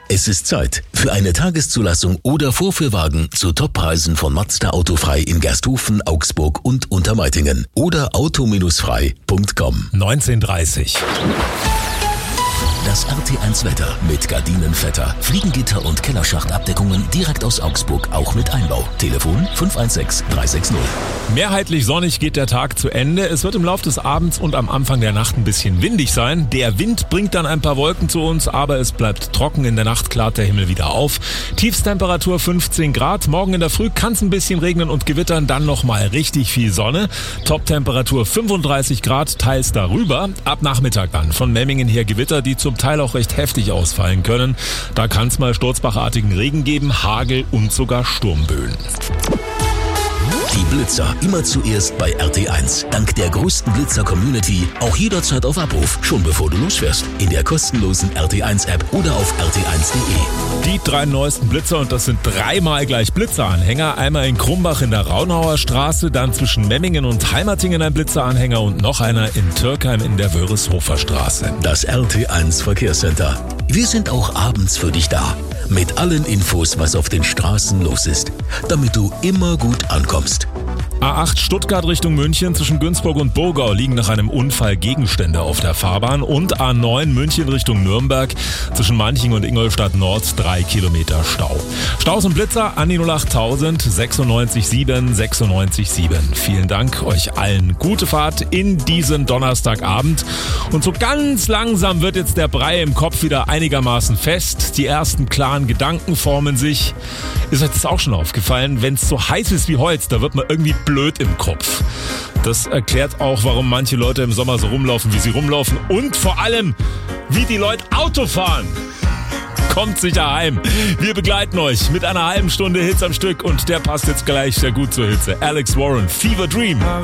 Es ist Zeit für eine Tageszulassung oder Vorführwagen zu Toppreisen von Mazda Autofrei in Gersthofen, Augsburg und Untermeitingen oder auto-frei.com. 19:30. Das RT1 Wetter mit Gardinenvetter, Fliegengitter und Kellerschachtabdeckungen direkt aus Augsburg, auch mit Einbau. Telefon 516 360. Mehrheitlich sonnig geht der Tag zu Ende. Es wird im Laufe des Abends und am Anfang der Nacht ein bisschen windig sein. Der Wind bringt dann ein paar Wolken zu uns, aber es bleibt trocken. In der Nacht klart der Himmel wieder auf. Tiefstemperatur 15 Grad. Morgen in der Früh kann es ein bisschen regnen und gewittern, dann nochmal richtig viel Sonne. Toptemperatur 35 Grad, teils darüber. Ab Nachmittag dann von Memmingen her Gewitter, die zum Teil auch recht heftig ausfallen können. Da kann es mal sturzbachartigen Regen geben, Hagel und sogar Sturmböen. Die Blitzer immer zuerst bei RT1. Dank der größten Blitzer-Community auch jederzeit auf Abruf, schon bevor du losfährst. In der kostenlosen RT1-App oder auf rt1.de. Die 3 neuesten Blitzer, und das sind 3-mal gleich Blitzeranhänger. Einmal in Krumbach in der Raunauer Straße, dann zwischen Memmingen und Heimatingen ein Blitzeranhänger und noch einer in Türkheim in der Wörishofer Straße. Das RT1 Verkehrscenter. Wir sind auch abends für dich da. Mit allen Infos, was auf den Straßen los ist, damit du immer gut ankommst. A8 Stuttgart Richtung München, zwischen Günzburg und Burgau liegen nach einem Unfall Gegenstände auf der Fahrbahn, und A9 München Richtung Nürnberg, zwischen Manching und Ingolstadt Nord 3 Kilometer Stau. Staus und Blitzer an die 08000 96 7 96 7. Vielen Dank euch allen. Gute Fahrt in diesen Donnerstagabend. Und so ganz langsam wird jetzt der Brei im Kopf wieder einigermaßen fest. Die ersten klaren Gedanken formen sich. Ist euch das auch schon aufgefallen? Wenn es so heiß ist wie heute, da wird man irgendwie blöd im Kopf. Das erklärt auch, warum manche Leute im Sommer so rumlaufen, wie sie rumlaufen, und vor allem, wie die Leute Auto fahren. Kommt sicher heim. Wir begleiten euch mit einer halben Stunde Hits am Stück, und der passt jetzt gleich sehr gut zur Hitze. Alex Warren, Fever Dream.